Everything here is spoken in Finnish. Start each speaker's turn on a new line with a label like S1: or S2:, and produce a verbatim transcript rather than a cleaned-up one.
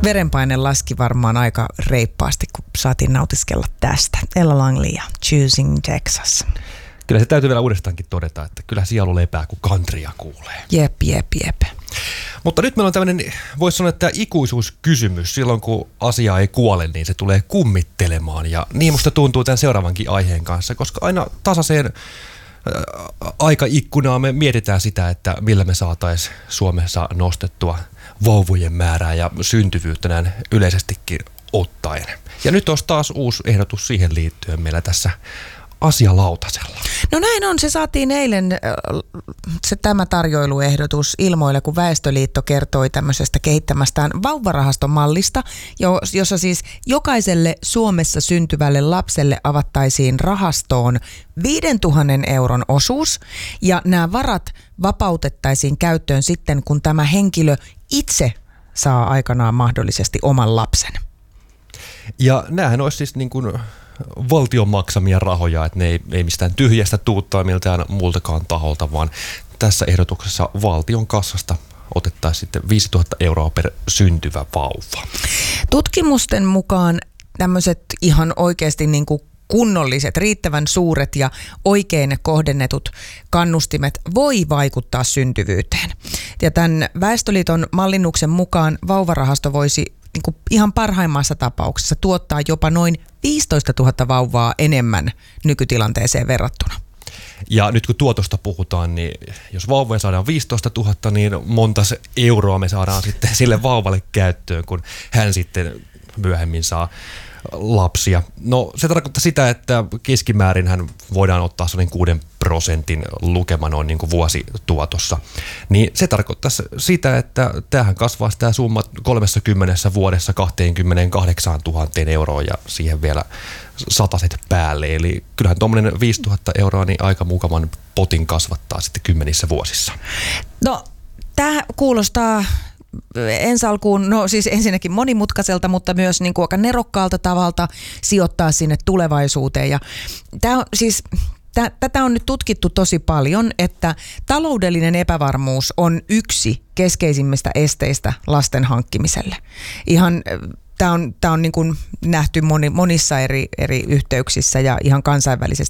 S1: verenpaine laski varmaan aika reippaasti, kun saatiin nautiskella tästä. Ella Langley ja Choosing Texas.
S2: Kyllä se täytyy vielä uudestaankin todeta, että kyllä sielu lepää, kun countrya kuulee.
S1: Jep, jep, jep.
S2: Mutta nyt meillä on tämmöinen, voisi sanoa, että ikuisuuskysymys. Silloin kun asia ei kuole, niin se tulee kummittelemaan. Ja niin musta tuntuu tämän seuraavankin aiheen kanssa, koska aina tasaiseen aikaikkunaan me mietitään sitä, että millä me saataisiin Suomessa nostettua vauvojen määrää ja syntyvyyttä näin yleisestikin ottaen. Ja nyt olisi taas uusi ehdotus siihen liittyen meillä tässä asialautasella.
S1: No näin on, se saatiin eilen se, tämä tarjoiluehdotus ilmoille, kun Väestöliitto kertoi tämmöisestä kehittämästään vauvarahastomallista, jossa siis jokaiselle Suomessa syntyvälle lapselle avattaisiin rahastoon viisituhatta euron osuus, ja nämä varat vapautettaisiin käyttöön sitten, kun tämä henkilö itse saa aikanaan mahdollisesti oman lapsen.
S2: Ja näähän olisi siis niin kuin valtion maksamia rahoja, että ne ei, ei mistään tyhjästä tuuttaa miltään muultakaan taholta, vaan tässä ehdotuksessa valtion kassasta otettaisiin sitten viisituhatta euroa per syntyvä vauva.
S1: Tutkimusten mukaan tämmöiset ihan oikeasti niin kuin kunnolliset, riittävän suuret ja oikein kohdennetut kannustimet voi vaikuttaa syntyvyyteen. Ja tämän Väestöliiton mallinnuksen mukaan vauvarahasto voisi niin kuin ihan parhaimmassa tapauksessa tuottaa jopa noin viisitoistatuhatta vauvaa enemmän nykytilanteeseen verrattuna.
S2: Ja nyt kun tuotosta puhutaan, niin jos vauvoja saadaan viisitoistatuhatta, niin monta euroa me saadaan sitten sille vauvalle käyttöön, kun hän sitten myöhemmin saa lapsia. No se tarkoittaa sitä, että keskimäärin hän voidaan ottaa sellainen kuuden prosentin lukema noin niin kuin vuosituotossa. Niin se tarkoittaa sitä, että tämähän kasvaa tämä summa kolmekymmentä vuodessa kaksikymmentäkahdeksantuhatta euroa ja siihen vielä sataset päälle. Eli kyllähän tuommoinen viisituhatta euroa niin aika mukavan potin kasvattaa sitten kymmenissä vuosissa.
S1: No tämä kuulostaa ensi alkuun, no siis ensinnäkin monimutkaiselta, mutta myös niin kuin aika nerokkaalta tavalta sijoittaa sinne tulevaisuuteen. Ja tämä on siis, tä, tätä on nyt tutkittu tosi paljon, että taloudellinen epävarmuus on yksi keskeisimmistä esteistä lasten hankkimiselle. Ihan Tämä on, tämä on niin kuin nähty moni, monissa eri, eri yhteyksissä ja ihan kansainvälisesti.